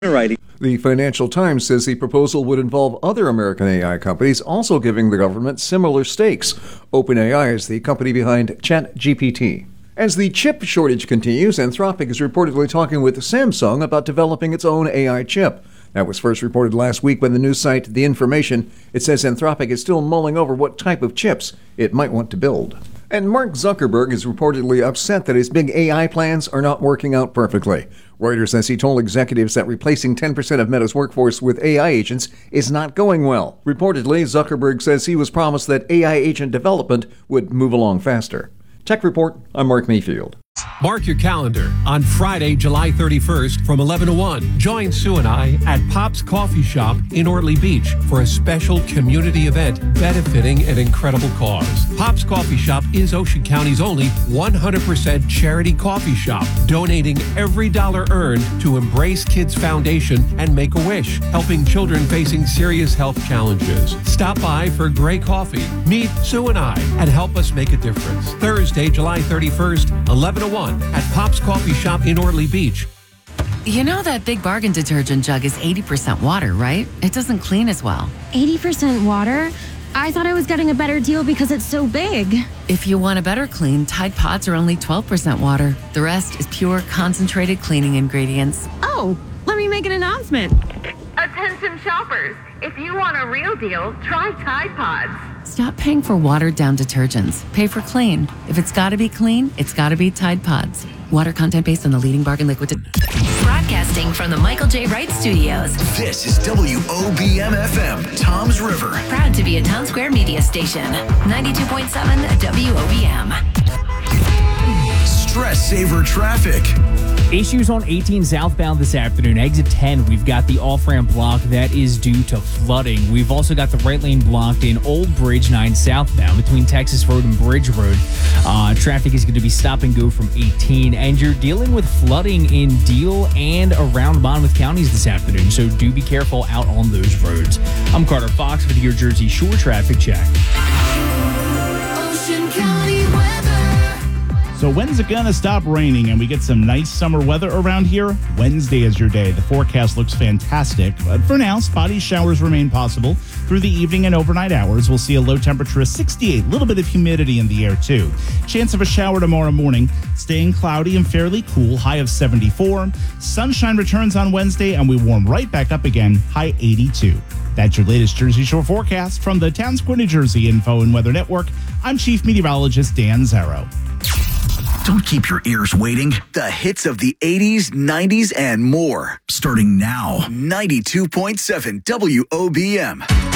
Writing. The Financial Times says the proposal would involve other American AI companies also giving the government similar stakes. OpenAI is the company behind ChatGPT. As the chip shortage continues, Anthropic is reportedly talking with Samsung about developing its own AI chip. That was first reported last week by the news site The Information. It says Anthropic is still mulling over what type of chips it might want to build. And Mark Zuckerberg is reportedly upset that his big AI plans are not working out perfectly. Reuters says he told executives that replacing 10% of Meta's workforce with AI agents is not going well. Reportedly, Zuckerberg says he was promised that AI agent development would move along faster. Tech Report, I'm Mark Mayfield. Mark your calendar on Friday, July 31st from 11 to 1. Join Sue and I at Pop's Coffee Shop in Ortley Beach for a special community event benefiting an incredible cause. Pop's Coffee Shop is Ocean County's only 100% charity coffee shop, donating every dollar earned to Embrace Kids Foundation and Make-A-Wish, helping children facing serious health challenges. Stop by for great coffee, meet Sue and I, and help us make a difference. Thursday, July 31st, 11 to 1 at Pop's Coffee Shop in Ortley Beach. You know that Big Bargain detergent jug is 80% water, right? It doesn't clean as well. 80% water? I thought I was getting a better deal because it's so big. If you want a better clean, Tide Pods are only 12% water. The rest is pure, concentrated cleaning ingredients. Oh, let me make an announcement. Attention shoppers, if you want a real deal, try Tide Pods. Stop paying for watered-down detergents. Pay for clean. If it's got to be clean, it's got to be Tide Pods. Water content based on the leading bargain liquid. Broadcasting from the Michael J. Wright Studios. This is WOBM-FM, Toms River. Proud to be a Town Square media station. 92.7 WOBM. Stress Saver Traffic. Issues on 18 southbound this afternoon. Exit 10, we've got the off-ramp block that is due to flooding. We've also got the right lane blocked in Old Bridge 9 southbound between Texas Road and Bridge Road. Traffic is going to be stop and go from 18. And you're dealing with flooding in Deal and around Monmouth counties this afternoon, so do be careful out on those roads. I'm Carter Fox with your Jersey Shore traffic check. Ocean County weather. So when's it going to stop raining and we get some nice summer weather around here? Wednesday is your day. The forecast looks fantastic. But for now, spotty showers remain possible through the evening and overnight hours. We'll see a low temperature of 68. A little bit of humidity in the air, too. Chance of a shower tomorrow morning. Staying cloudy and fairly cool. High of 74. Sunshine returns on Wednesday, and we warm right back up again. High 82. That's your latest Jersey Shore forecast from the Town Square, New Jersey Info and Weather Network. I'm Chief Meteorologist Dan Zarrow. Don't keep your ears waiting. The hits of the 80s, 90s, and more. Starting now. 92.7 WOBM.